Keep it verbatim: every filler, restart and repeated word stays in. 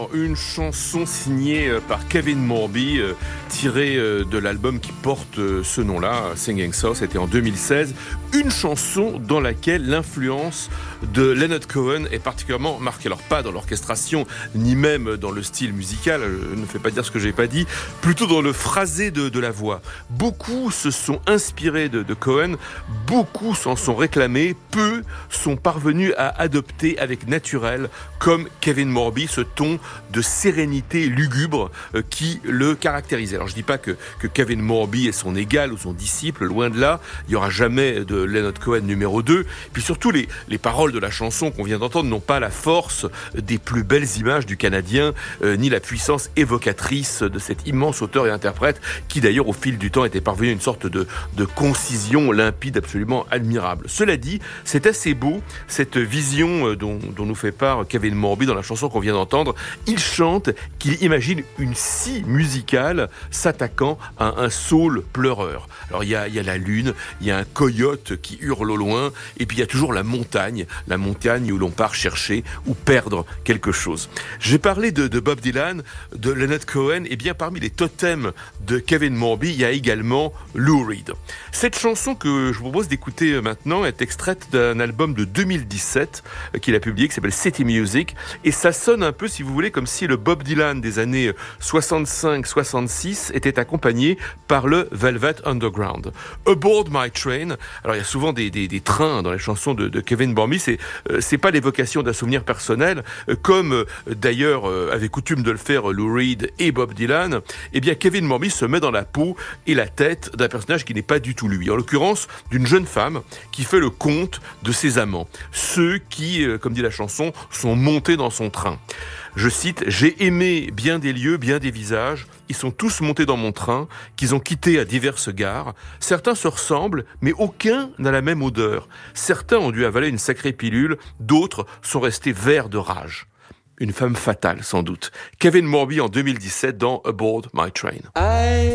Une chanson signée par Kevin Morby, euh, tirée euh, de l'album qui porte euh, ce nom-là, Singing South, c'était en deux mille seize. Une chanson dans laquelle l'influence de Leonard Cohen est particulièrement marquée. Alors pas dans l'orchestration, ni même dans le style musical, je ne fais pas dire ce que j'ai pas dit, plutôt dans le phrasé de, de la voix. Beaucoup se sont inspirés de, de Cohen, beaucoup s'en sont réclamés, peu sont parvenus à adopter avec naturel, comme Kevin Morby, ce ton de sérénité lugubre euh, qui le caractérisait. Alors je dis pas que, que Kevin Morby est son égal ou son disciple, loin de là, il y aura jamais de Leonard Cohen numéro deux. Puis surtout les, les paroles de la chanson qu'on vient d'entendre n'ont pas la force des plus belles images du Canadien, euh, ni la puissance évocatrice de cet immense auteur et interprète qui d'ailleurs au fil du temps était parvenu à une sorte de, de concision limpide absolument admirable. Cela dit, c'est assez beau cette vision dont, dont nous fait part Kevin Morby dans la chanson qu'on vient d'entendre. Il chante qu'il imagine une scie musicale s'attaquant à un saule pleureur. Alors il y a, il y a la lune, il y a un coyote qui hurle au loin, et puis il y a toujours la montagne, la montagne où l'on part chercher ou perdre quelque chose. J'ai parlé de, de Bob Dylan, de Leonard Cohen, et bien parmi les totems de Kevin Morby, il y a également Lou Reed. Cette chanson que je vous propose d'écouter maintenant est extraite d'un album de deux mille dix-sept qu'il a publié, qui s'appelle City Music, et ça sonne un peu, si vous voulez, comme si le Bob Dylan des années soixante-cinq soixante-six était accompagné par le Velvet Underground. Aboard My Train, alors il y a souvent des, des, des trains dans les chansons de, de Kevin Morby, c'est, euh, c'est pas l'évocation d'un souvenir personnel, euh, comme euh, d'ailleurs euh, avait coutume de le faire Lou Reed et Bob Dylan. Eh bien Kevin Morby se met dans la peau et la tête d'un personnage qui n'est pas du tout lui, en l'occurrence d'une jeune femme qui fait le compte de ses amants, ceux qui, euh, comme dit la chanson, sont montés dans son train. Je cite, « J'ai aimé bien des lieux, bien des visages. Ils sont tous montés dans mon train, qu'ils ont quitté à diverses gares. Certains se ressemblent, mais aucun n'a la même odeur. Certains ont dû avaler une sacrée pilule, d'autres sont restés verts de rage. » Une femme fatale, sans doute. Kevin Morby en deux mille dix-sept dans Aboard My Train. I...